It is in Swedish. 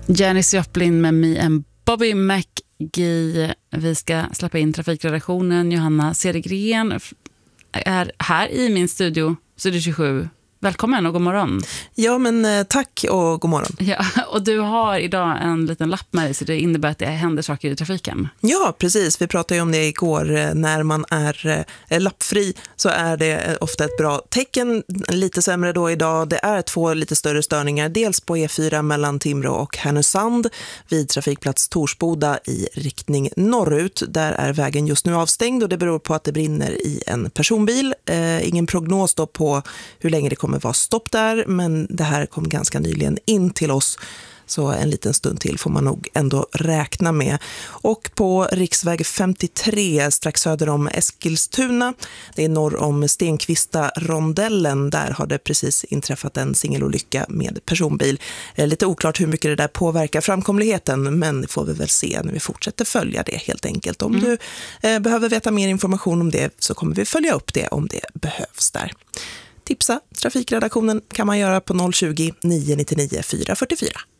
Janis Joplin med Me and Bobby McGee. Vi ska släppa in trafikredaktionen. Johanna Cedergren är här i min studio 27. Välkommen och god morgon. Ja, men tack och god morgon. Ja, och du har idag en liten lapp med dig, så det innebär att det händer saker i trafiken. Ja, precis. Vi pratade ju om det igår. När man är lappfri så är det ofta ett bra tecken. Lite sämre då idag. Det är 2 lite större störningar. Dels på E4 mellan Timrå och Härnösand vid trafikplats Torsboda i riktning norrut. Där är vägen just nu avstängd och det beror på att det brinner i en personbil. Ingen prognos då på hur länge det kommer vara stopp där, men det här kom ganska nyligen in till oss, så en liten stund till får man nog ändå räkna med. Och på riksväg 53 strax söder om Eskilstuna, det är norr om Stenkvista-rondellen, där har det precis inträffat en singelolycka med personbil. Lite oklart hur mycket det där påverkar framkomligheten, men det får vi väl se när vi fortsätter följa det helt enkelt. Om du behöver veta mer information om det så kommer vi följa upp det om det behövs där. Tipsa trafikredaktionen kan man göra på 020 999 444.